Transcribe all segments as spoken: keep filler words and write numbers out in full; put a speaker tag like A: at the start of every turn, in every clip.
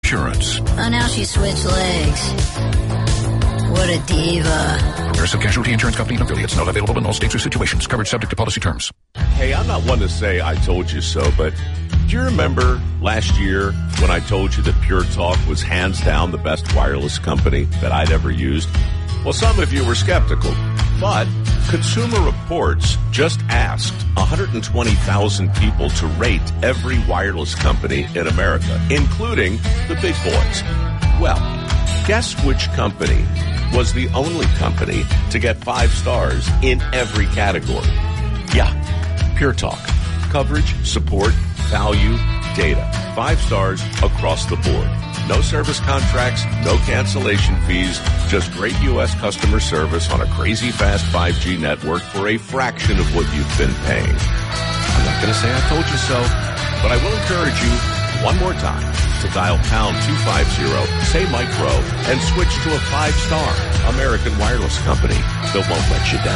A: Insurance.
B: Oh, now she switched legs. What a diva.
A: Progressive Casualty Insurance Company and affiliates. Not available in all states or situations. Coverage subject to policy terms.
C: Hey, I'm not one to say I told you so, but do you remember last year when I told you that Pure Talk was hands down the best wireless company that I'd ever used? Well, some of you were skeptical, but Consumer Reports just asked one hundred twenty thousand people to rate every wireless company in America, including the big boys. Well, guess which company was the only company to get five stars in every category? Yeah, Pure Talk. Coverage, support, value, data. Five stars across the board. No service contracts, no cancellation fees, just great U S customer service on a crazy fast five G network for a fraction of what you've been paying. I'm not going to say I told you so, but I will encourage you one more time to dial pound two fifty, say micro, and switch to a five-star American wireless company that won't let you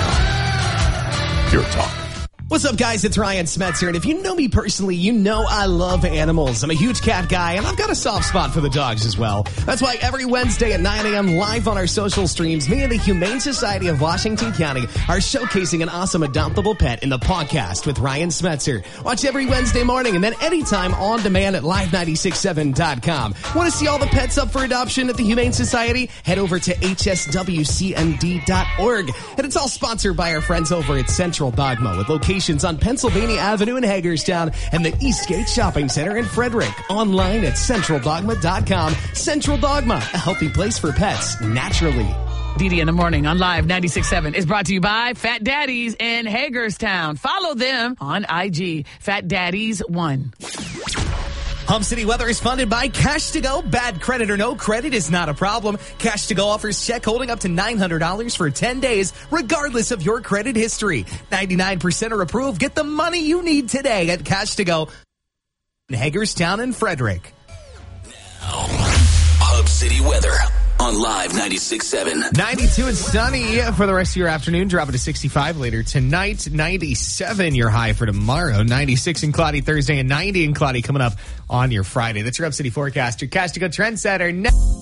C: down. Pure Talk.
D: What's up, guys? It's Ryan Smets here, and if you know me personally, you know I love animals. I'm a huge cat guy, and I've got a soft spot for the dogs as well. That's why every Wednesday at nine a.m. live on our social streams, me and the Humane Society of Washington County are showcasing an awesome adoptable pet in the podcast with Ryan Smetzer. Watch every Wednesday morning, and then anytime on demand at live nine six seven dot com. Want to see all the pets up for adoption at the Humane Society? Head over to H S W C M D dot org. And it's all sponsored by our friends over at Central Dogma, with locations on Pennsylvania Avenue in Hagerstown and the Eastgate Shopping Center in Frederick. Online at central dogma dot com. Central Dogma, a healthy place for pets naturally.
E: Didi in the Morning on Live ninety-six point seven is brought to you by Fat Daddies in Hagerstown. Follow them on I G, Fat Daddies one.
D: Hum City Weather is funded by Cash to Go. Bad credit or no credit is not a problem. Cash to Go offers check holding up to nine hundred dollars for ten days, regardless of your credit history. ninety-nine percent are approved. Get the money you need today at Cash to Go in Hagerstown and Frederick.
F: Hub City Weather on Live ninety-six point seven.
D: ninety-two and sunny for the rest of your afternoon. Dropping to sixty-five later tonight. ninety-seven your high for tomorrow. ninety-six and cloudy Thursday and ninety and cloudy coming up on your Friday. That's your Hub City forecast. Your Cash to Go trendsetter.